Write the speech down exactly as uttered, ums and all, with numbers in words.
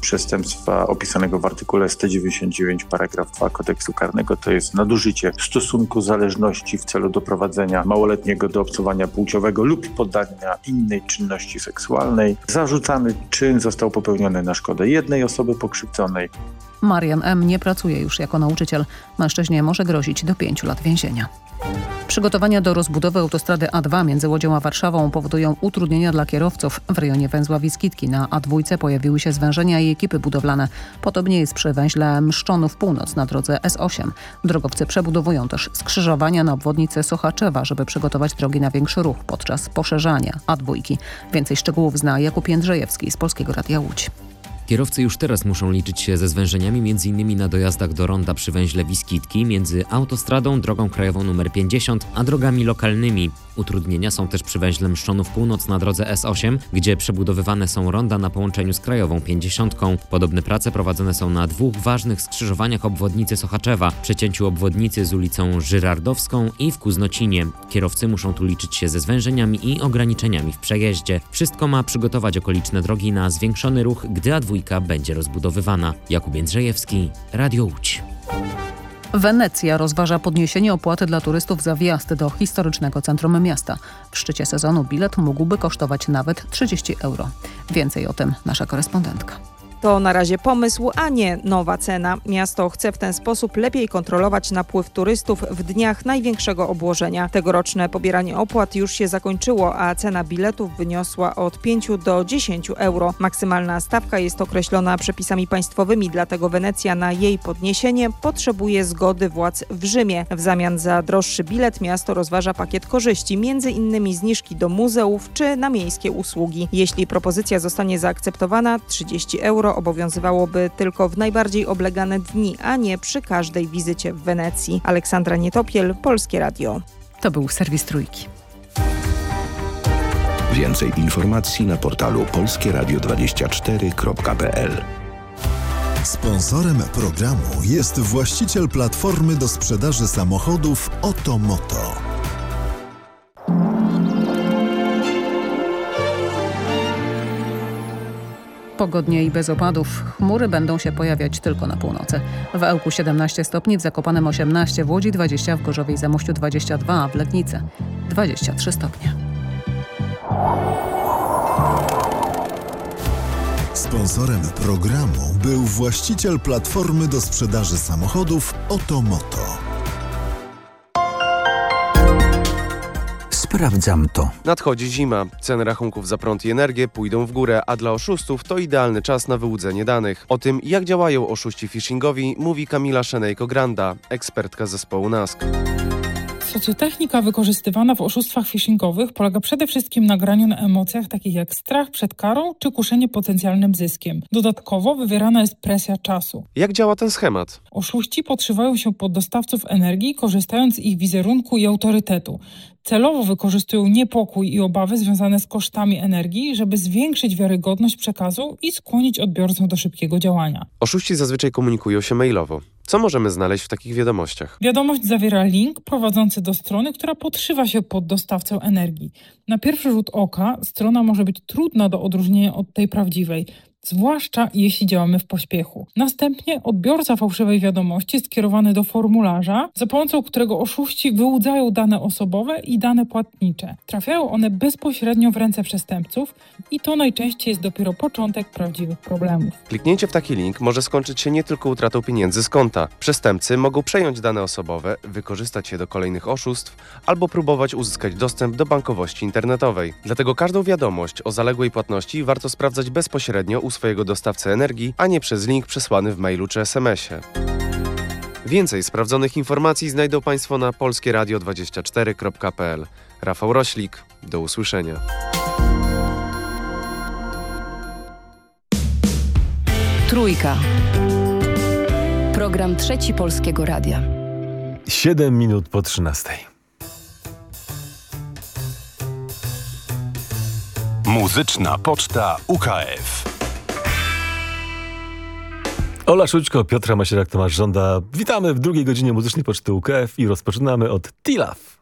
przestępstwa opisanego w artykule sto dziewięćdziesiąt dziewięć paragraf dwa kodeksu karnego, to jest nadużycie stosunku zależności w celu doprowadzenia małoletniego do obcowania płciowego lub poddania innej czynności seksualnej. Zarzucany czyn został popełniony na szkodę jednej osoby pokrzywdzonej. Marian M. nie pracuje już jako nauczyciel. Mężczyźnie może grozić do pięciu lat więzienia. Przygotowania do rozbudowy autostrady A dwa między Łodzią a Warszawą powodują utrudnienia dla kierowców. W rejonie węzła Wiskitki na A dwa pojawiły się zwężenia i ekipy budowlane. Podobnie jest przy węźle Mszczonów Północ na drodze S osiem. Drogowcy przebudowują też skrzyżowania na obwodnicy Sochaczewa, żeby przygotować drogi na większy ruch podczas poszerzania A dwa. Więcej szczegółów zna Jakub Jędrzejewski z Polskiego Radia Łódź. Kierowcy już teraz muszą liczyć się ze zwężeniami m.in. na dojazdach do ronda przy węźle Wiskitki między autostradą, drogą krajową nr pięćdziesiąt, a drogami lokalnymi. Utrudnienia są też przy węźle Mszczonów Północ na drodze S osiem, gdzie przebudowywane są ronda na połączeniu z krajową pięćdziesiątką. Podobne prace prowadzone są na dwóch ważnych skrzyżowaniach obwodnicy Sochaczewa, przecięciu obwodnicy z ulicą Żyrardowską i w Kuznocinie. Kierowcy muszą tu liczyć się ze zwężeniami i ograniczeniami w przejeździe. Wszystko ma przygotować okoliczne drogi na zwiększony ruch, gdy A dwa będzie rozbudowywana. Jakub Jędrzejewski, Radio Łódź. Wenecja rozważa podniesienie opłaty dla turystów za wjazd do historycznego centrum miasta. W szczycie sezonu bilet mógłby kosztować nawet trzydzieści euro. Więcej o tym nasza korespondentka. To na razie pomysł, a nie nowa cena. Miasto chce w ten sposób lepiej kontrolować napływ turystów w dniach największego obłożenia. Tegoroczne pobieranie opłat już się zakończyło, a cena biletów wyniosła od pięciu do dziesięciu euro. Maksymalna stawka jest określona przepisami państwowymi, dlatego Wenecja na jej podniesienie potrzebuje zgody władz w Rzymie. W zamian za droższy bilet miasto rozważa pakiet korzyści, między innymi zniżki do muzeów czy na miejskie usługi. Jeśli propozycja zostanie zaakceptowana, trzydzieści euro obowiązywałoby tylko w najbardziej oblegane dni, a nie przy każdej wizycie w Wenecji. Aleksandra Nietopiel, Polskie Radio. To był serwis Trójki. Więcej informacji na portalu polskie radio dwadzieścia cztery kropka p l. Sponsorem programu jest właściciel platformy do sprzedaży samochodów Otomoto. Pogodnie i bez opadów. Chmury będą się pojawiać tylko na północy. W Ełku siedemnaście stopni, w Zakopanem osiemnaście, w Łodzi dwadzieścia, w Gorzowie i Zamościu dwadzieścia dwa, a w Legnicy dwadzieścia trzy stopnie. Sponsorem programu był właściciel platformy do sprzedaży samochodów Otomoto. Sprawdzam to. Nadchodzi zima. Ceny rachunków za prąd i energię pójdą w górę, a dla oszustów to idealny czas na wyłudzenie danych. O tym, jak działają oszuści phishingowi, mówi Kamila Szenejko-Granda, ekspertka zespołu Nask. Socjotechnika wykorzystywana w oszustwach phishingowych polega przede wszystkim na graniu na emocjach takich jak strach przed karą czy kuszenie potencjalnym zyskiem. Dodatkowo wywierana jest presja czasu. Jak działa ten schemat? Oszuści podszywają się pod dostawców energii, korzystając z ich wizerunku i autorytetu. Celowo wykorzystują niepokój i obawy związane z kosztami energii, żeby zwiększyć wiarygodność przekazu i skłonić odbiorcę do szybkiego działania. Oszuści zazwyczaj komunikują się mailowo. Co możemy znaleźć w takich wiadomościach? Wiadomość zawiera link prowadzący do strony, która podszywa się pod dostawcę energii. Na pierwszy rzut oka strona może być trudna do odróżnienia od tej prawdziwej, zwłaszcza jeśli działamy w pośpiechu. Następnie odbiorca fałszywej wiadomości jest skierowany do formularza, za pomocą którego oszuści wyłudzają dane osobowe i dane płatnicze. Trafiają one bezpośrednio w ręce przestępców i to najczęściej jest dopiero początek prawdziwych problemów. Kliknięcie w taki link może skończyć się nie tylko utratą pieniędzy z konta. Przestępcy mogą przejąć dane osobowe, wykorzystać je do kolejnych oszustw albo próbować uzyskać dostęp do bankowości internetowej. Dlatego każdą wiadomość o zaległej płatności warto sprawdzać bezpośrednio u swojego dostawcy energii, a nie przez link przesłany w mailu czy es em esie. Więcej sprawdzonych informacji znajdą Państwo na polskie radio dwadzieścia cztery kropka p l. Rafał Roślik, do usłyszenia. Trójka. Program Trzeci Polskiego Radia. Siedem minut po trzynastej. Muzyczna Poczta U K F. Ola Szućko, Piotra Masierak, Tomasz Żąda. Witamy w drugiej godzinie Muzycznej Poczty U K F i rozpoczynamy od T-Love.